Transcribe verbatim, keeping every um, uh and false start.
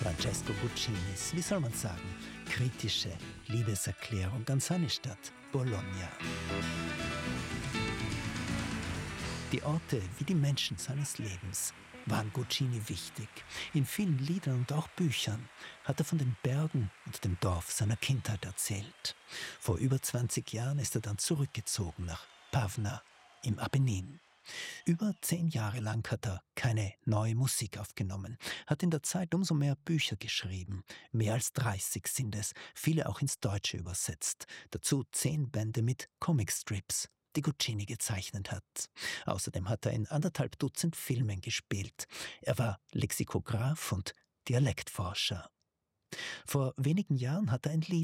Francesco Guccinis, wie soll man sagen, kritische Liebeserklärung an seine Stadt Bologna. Die Orte wie die Menschen seines Lebens waren Guccini wichtig. In vielen Liedern und auch Büchern hat er von den Bergen und dem Dorf seiner Kindheit erzählt. Vor über zwanzig Jahren ist er dann zurückgezogen nach Pavna im Apennin. Über zehn Jahre lang hat er keine neue Musik aufgenommen, hat in der Zeit umso mehr Bücher geschrieben. Mehr als dreißig sind es, viele auch ins Deutsche übersetzt. Dazu zehn Bände mit Comicstrips, die Guccini gezeichnet hat. Außerdem hat er in anderthalb Dutzend Filmen gespielt. Er war Lexikograph und Dialektforscher. Vor wenigen Jahren hat er ein Lied